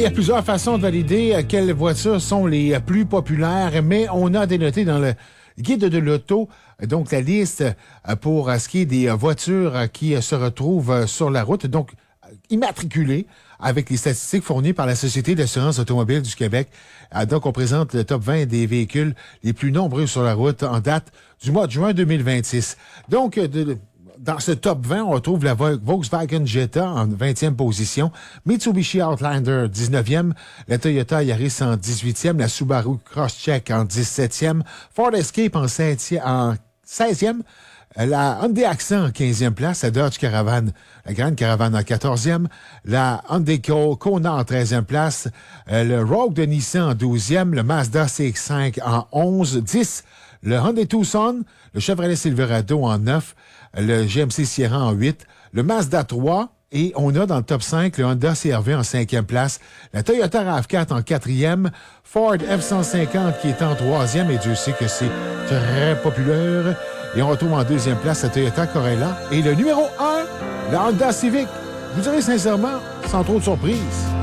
y a plusieurs façons de valider quelles voitures sont les plus populaires, mais on a dénoté dans le guide de l'auto, donc la liste pour ce qui est des voitures qui se retrouvent sur la route, donc immatriculées, avec les statistiques fournies par la Société d'assurance automobile du Québec. Donc, on présente le top 20 des véhicules les plus nombreux sur la route en date du mois de juin 2026. Donc, dans ce top 20, on retrouve la Volkswagen Jetta en 20e position, Mitsubishi Outlander 19e, la Toyota Yaris en 18e, la Subaru Crosstrek en 17e, Ford Escape en 16e, la Hyundai Accent en 15e place, la Dodge Caravan, la Grande Caravane en 14e, la Hyundai Kona en 13e place, le Rogue de Nissan en 12e, le Mazda CX-5 en 11, 10, le Hyundai Tucson, le Chevrolet Silverado en 9, le GMC Sierra en 8, le Mazda 3, et on a dans le top 5 le Honda CR-V en 5e place, la Toyota RAV4 en 4e, Ford F-150 qui est en 3e, et Dieu sait que c'est très populaire. Et on retrouve en 2e place la Toyota Corolla. Et le numéro 1, la Honda Civic. Je vous dirais sincèrement, sans trop de surprise.